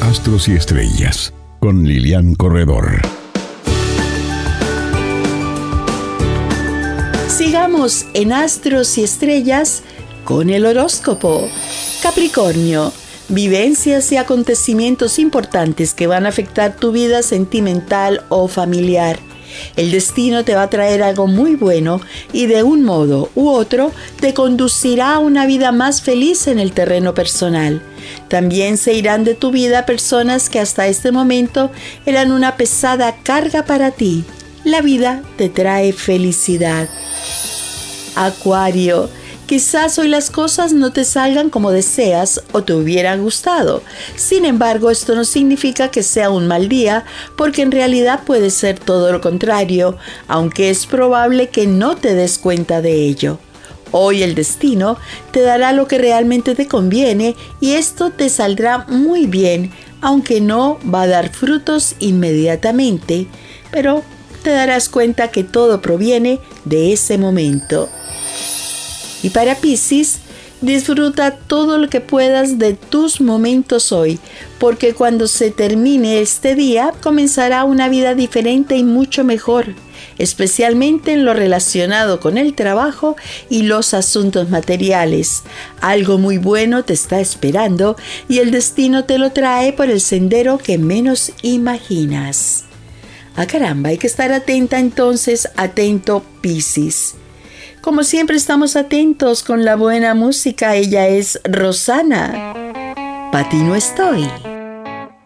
Astros y Estrellas, con Lilian Corredor. Sigamos en Astros y Estrellas con el horóscopo. Capricornio, vivencias y acontecimientos importantes que van a afectar tu vida sentimental o familiar. El destino te va a traer algo muy bueno y de un modo u otro te conducirá a una vida más feliz en el terreno personal. También se irán de tu vida personas que hasta este momento eran una pesada carga para ti. La vida te trae felicidad. Acuario, quizás hoy las cosas no te salgan como deseas o te hubieran gustado. Sin embargo, esto no significa que sea un mal día, porque en realidad puede ser todo lo contrario, aunque es probable que no te des cuenta de ello. Hoy el destino te dará lo que realmente te conviene y esto te saldrá muy bien, aunque no va a dar frutos inmediatamente, pero te darás cuenta que todo proviene de ese momento. Y para Piscis, disfruta todo lo que puedas de tus momentos hoy, porque cuando se termine este día, comenzará una vida diferente y mucho mejor, especialmente en lo relacionado con el trabajo y los asuntos materiales. Algo muy bueno te está esperando y el destino te lo trae por el sendero que menos imaginas. Ah, caramba, hay que estar atenta entonces, atento Piscis. Como siempre estamos atentos con la buena música, ella es Rosana. Pa' ti no estoy.